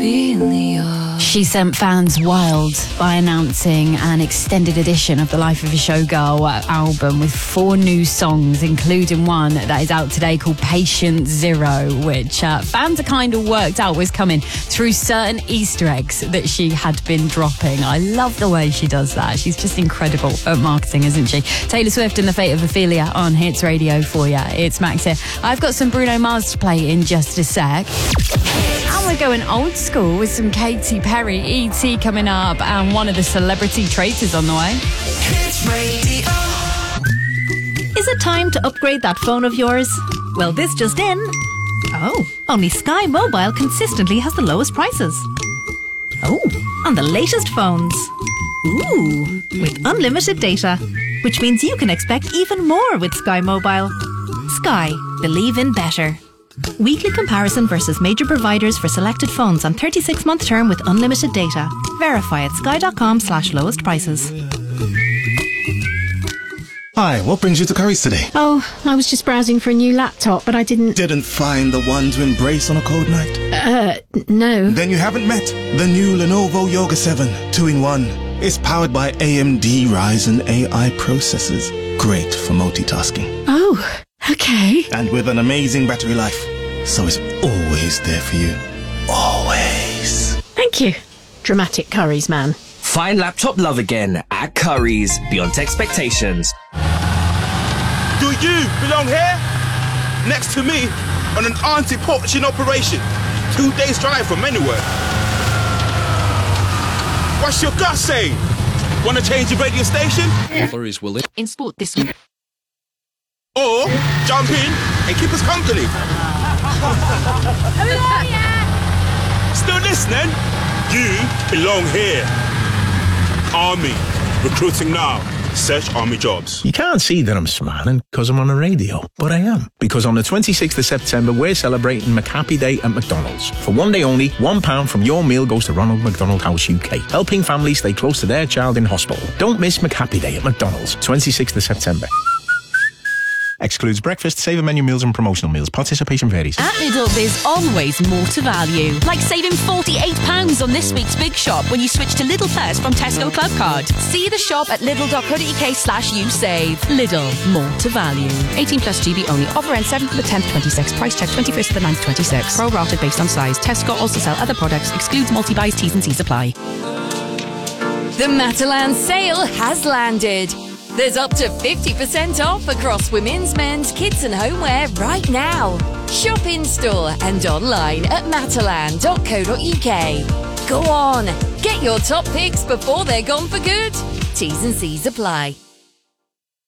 Ophelia. She sent fans wild by announcing an extended edition of the Life of a Showgirl album with 4 new songs, including one that is out today called Patient Zero, which fans are kind of worked out was coming through certain Easter eggs that she had been dropping. I love the way she does that. She's just incredible at marketing, isn't she? Taylor Swift and the Fate of Ophelia on Hits Radio for you. It's Max here. I've got some Bruno Mars to play in just a sec. And we're going old school with some Katy Perry, E.T. coming up, and one of the celebrity traitors on the way. Hits Radio. Is it time to upgrade that phone of yours? Well, this just in. Oh, only Sky Mobile consistently has the lowest prices. Oh, on the latest phones. Ooh, with unlimited data, which means you can expect even more with Sky Mobile. Sky, believe in better. Weekly comparison versus major providers for selected phones on 36-month term with unlimited data. Verify at sky.com/lowest prices. Hi, what brings you to Curry's today? Oh, I was just browsing for a new laptop, but I didn't find the one to embrace on a cold night? No. Then you haven't met the new Lenovo Yoga 7 2-in-1. It's powered by AMD Ryzen AI processors. Great for multitasking. Oh, okay. And with an amazing battery life. So it's always there for you. Always. Thank you. Dramatic Curry's man. Find laptop love again at Curry's, beyond expectations. Do you belong here? Next to me on an anti-poaching operation. 2 days drive from anywhere. What's your gut saying? Want to change the radio station? In sport this week. Or jump in and keep us company? Still listening? You belong here. Army. Recruiting now. Search Army jobs. You can't see that I'm smiling because I'm on the radio, but I am. Because on the 26th of September, we're celebrating McHappy Day at McDonald's. For one day only, £1 from your meal goes to Ronald McDonald House UK, helping families stay close to their child in hospital. Don't miss McHappy Day at McDonald's, 26th of September. Excludes breakfast, saver menu meals and promotional meals. Participation varies. At Lidl, there's always more to value. Like saving £48 on this week's Big Shop when you switch to Lidl First from Tesco Club Card. See the shop at lidl.co.uk/usave. Lidl, more to value. 18 plus GB only. Offer ends 7th of the 10th, 26. Price check 21st of the 9th, 26. Pro rated based on size. Tesco also sell other products. Excludes multi-buys, T's and C's apply. The Matalan sale has landed. There's up to 50% off across women's, men's, kids and homeware right now. Shop in store and online at matalan.co.uk. Go on, get your top picks before they're gone for good. T's and C's apply.